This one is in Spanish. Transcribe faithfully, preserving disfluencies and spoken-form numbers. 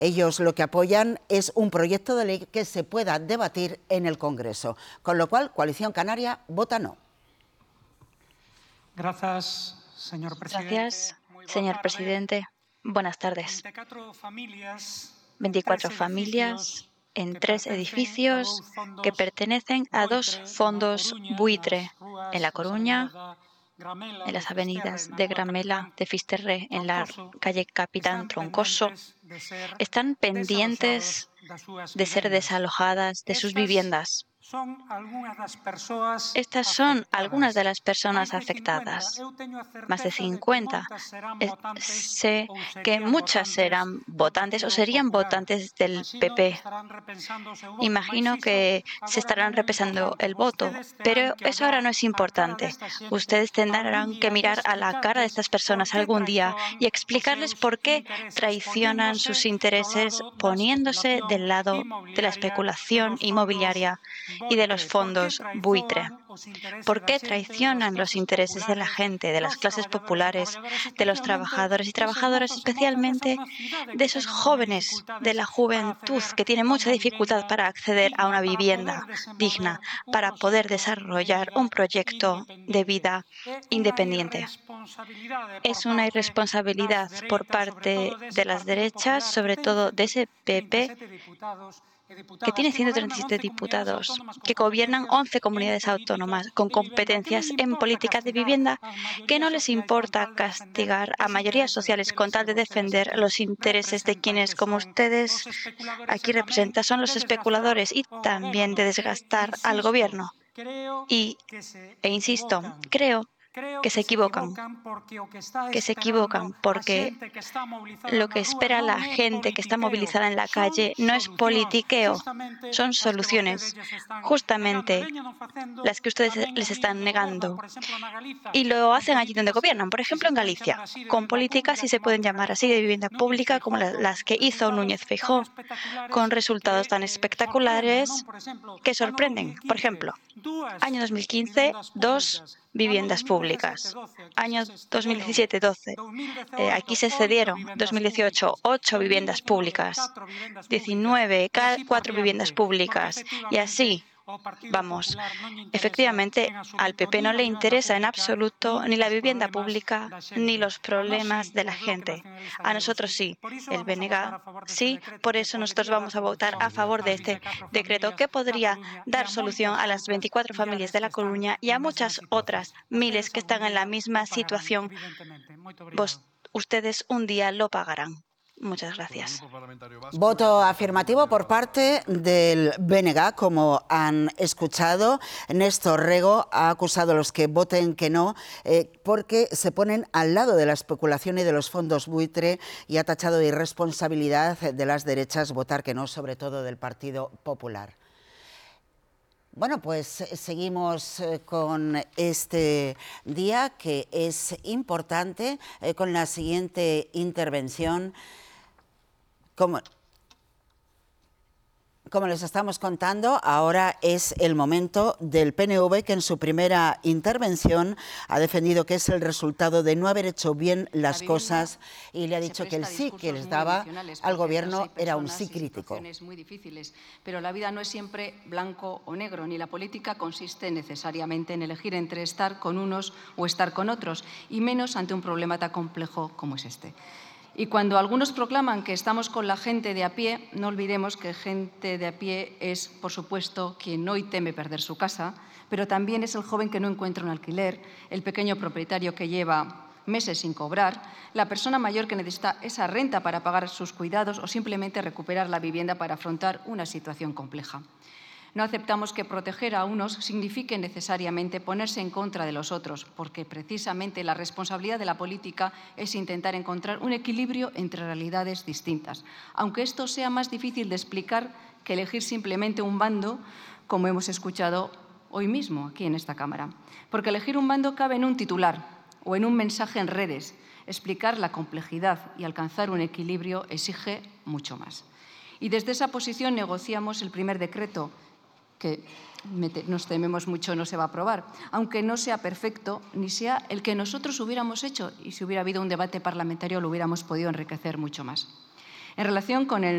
Ellos lo que apoyan es un proyecto de ley que se pueda debatir en el Congreso, con lo cual Coalición Canaria vota no. Gracias, señor presidente. Gracias, señor presidente. Buenas tardes. veinticuatro familias en tres edificios que pertenecen a dos fondos buitre en La Coruña, en las avenidas de Gramela, de Fisterré, en la calle Capitán Troncoso, están pendientes de ser desalojadas de sus viviendas. Estas son algunas de las personas afectadas, más de cincuenta. Sé que muchas serán votantes o serían votantes del P P. Imagino que se estarán repensando el voto, pero eso ahora no es importante. Ustedes tendrán que mirar a la cara de estas personas algún día y explicarles por qué traicionan sus intereses poniéndose del lado de la especulación inmobiliaria y de los fondos buitre. ¿Por qué traicionan los intereses de la gente, de las clases populares, de los trabajadores y trabajadoras, especialmente de esos jóvenes de la juventud que tienen mucha dificultad para acceder a una vivienda digna, para poder desarrollar un proyecto de vida independiente? Es una irresponsabilidad por parte de las derechas, sobre todo de ese P P, que tiene ciento treinta y siete diputados, que gobiernan once comunidades autónomas con competencias en política de vivienda, que no les importa castigar a mayorías sociales con tal de defender los intereses de quienes, como ustedes aquí representan, son los especuladores, y también de desgastar al gobierno. Y, e insisto, creo que se equivocan, que se equivocan porque lo que espera la gente que está movilizada en la calle no es politiqueo, son soluciones, justamente las que ustedes les están negando. Y lo hacen allí donde gobiernan, por ejemplo en Galicia, con políticas, si se pueden llamar así, de vivienda pública como las que hizo Núñez Feijóo, con resultados tan espectaculares que sorprenden. Por ejemplo, año dos mil quince, dos viviendas públicas. Año dos mil diecisiete, doce. Eh, aquí se cedieron. dos mil dieciocho, ocho viviendas públicas. diecinueve, cuatro viviendas públicas. Y así vamos. Efectivamente, al P P no le interesa en absoluto ni la vivienda pública ni los problemas de la gente. A nosotros sí, el B N G sí, por eso nosotros vamos a votar a favor de este decreto que podría dar solución a las veinticuatro familias de La Coruña y a muchas otras miles que están en la misma situación. Vos, ustedes un día lo pagarán. Muchas gracias. Voto afirmativo por parte del B N G, como han escuchado. Néstor Rego ha acusado a los que voten que no eh, porque se ponen al lado de la especulación y de los fondos buitre, y ha tachado de irresponsabilidad de las derechas votar que no, sobre todo del Partido Popular. Bueno, pues seguimos con este día que es importante, eh, con la siguiente intervención. Como, como les estamos contando, ahora es el momento del P N V, que en su primera intervención ha defendido que es el resultado de no haber hecho bien las cosas, y le ha dicho que el sí que les daba al gobierno era un sí crítico. Muy difíciles, pero la vida no es siempre blanco o negro, ni la política consiste necesariamente en elegir entre estar con unos o estar con otros, y menos ante un problema tan complejo como es este. Y cuando algunos proclaman que estamos con la gente de a pie, no olvidemos que gente de a pie es, por supuesto, quien hoy teme perder su casa, pero también es el joven que no encuentra un alquiler, el pequeño propietario que lleva meses sin cobrar, la persona mayor que necesita esa renta para pagar sus cuidados o simplemente recuperar la vivienda para afrontar una situación compleja. No aceptamos que proteger a unos signifique necesariamente ponerse en contra de los otros, porque precisamente la responsabilidad de la política es intentar encontrar un equilibrio entre realidades distintas, aunque esto sea más difícil de explicar que elegir simplemente un bando, como hemos escuchado hoy mismo aquí en esta Cámara. Porque elegir un bando cabe en un titular o en un mensaje en redes. Explicar la complejidad y alcanzar un equilibrio exige mucho más. Y desde esa posición negociamos el primer decreto, que nos tememos mucho no se va a aprobar, aunque no sea perfecto ni sea el que nosotros hubiéramos hecho, y si hubiera habido un debate parlamentario lo hubiéramos podido enriquecer mucho más. En relación con el